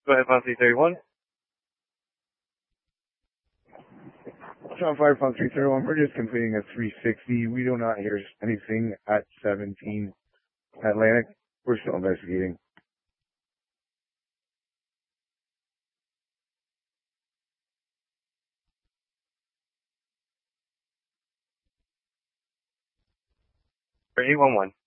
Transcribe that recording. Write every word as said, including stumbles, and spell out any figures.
Go ahead, Fox three thirty-one. Sean Fire Fox three thirty-one, we're just completing a three sixty. We do not hear anything at seventeen Atlantic. We're still investigating. For eight one one.